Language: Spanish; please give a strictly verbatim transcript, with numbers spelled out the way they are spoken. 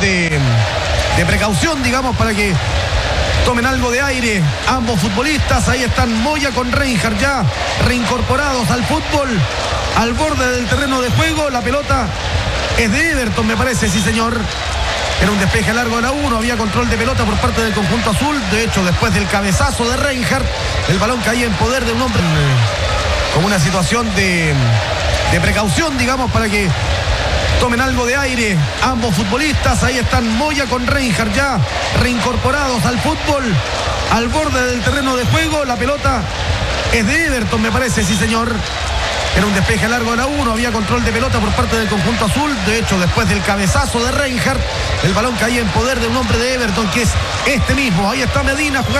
de, de precaución, digamos, para que tomen algo de aire ambos futbolistas. Ahí están Moya con Reinhardt ya reincorporados al fútbol, al borde del terreno de juego. La pelota es de Everton, me parece, sí señor. Era un despeje largo de la uno, había control de pelota por parte del conjunto azul. De hecho, después del cabezazo de Reinhardt, el balón caía en poder de un hombre, como una situación de, de precaución, digamos, para que tomen algo de aire ambos futbolistas. Ahí están Moya con Reinhardt ya reincorporados al fútbol, al borde del terreno de juego. La pelota es de Everton, me parece, sí señor. Era un despeje largo de la uno, había control de pelota por parte del conjunto azul. De hecho, después del cabezazo de Reinhardt, el balón caía en poder de un hombre de Everton, que es este mismo. Ahí está Medina jugando.